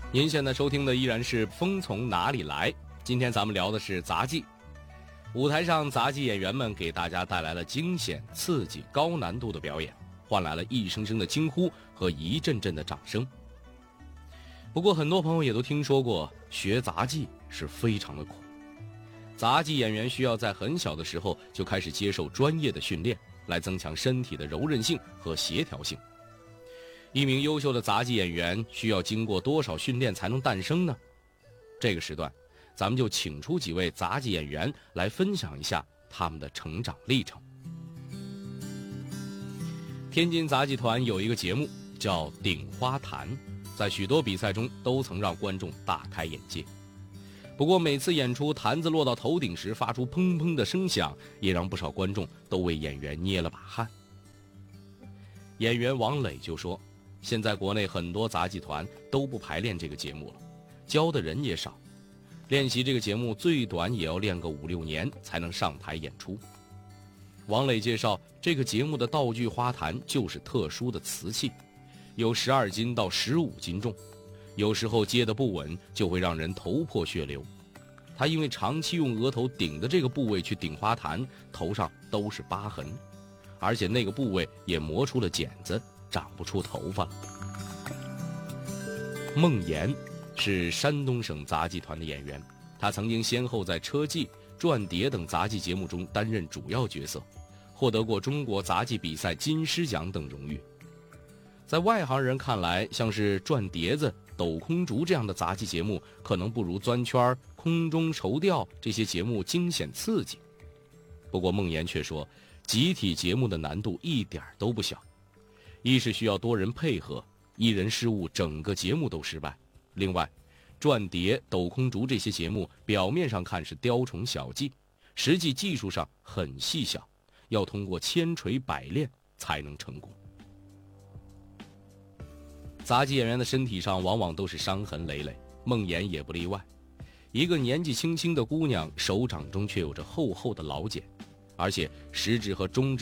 您现在收听的依然是《风从哪里来》，今天咱们聊的是杂技。舞台上杂技演员们给大家带来了惊险、刺激、高难度的表演，换来了一声声的惊呼和一阵阵的掌声。不过很多朋友也都听说过，学杂技是非常的苦。杂技演员需要在很小的时候就开始接受专业的训练，来增强身体的柔韧性和协调性。一名优秀的杂技演员需要经过多少训练才能诞生呢？这个时段，咱们就请出几位杂技演员来分享一下他们的成长历程。天津杂技团有一个节目叫顶花坛，在许多比赛中都曾让观众大开眼界。不过每次演出坛子落到头顶时发出砰砰的声响，也让不少观众都为演员捏了把汗。演员王磊就说，现在国内很多杂技团都不排练这个节目了，教的人也少，练习这个节目最短也要练个5-6年才能上台演出。王磊介绍，这个节目的道具花坛就是特殊的瓷器，有12斤到15斤重，有时候接得不稳就会让人头破血流。他因为长期用额头顶的这个部位去顶花坛，头上都是疤痕，而且那个部位也磨出了茧子，长不出头发了。孟岩是山东省杂技团的演员，他曾经先后在车技、转碟等杂技节目中担任主要角色，获得过中国杂技比赛金狮奖等荣誉。在外行人看来，像是转碟子、抖空竹这样的杂技节目可能不如钻圈、空中绸吊这些节目惊险刺激。不过孟岩却说，集体节目的难度一点都不小，一是需要多人配合，一人失误整个节目都失败。另外，转碟、抖空竹这些节目表面上看是雕虫小技，实际技术上很细小，要通过千锤百炼才能成功。杂技演员的身体上往往都是伤痕累累，孟岩也不例外。一个年纪轻轻的姑娘，手掌中却有着厚厚的老茧，而且食指和中指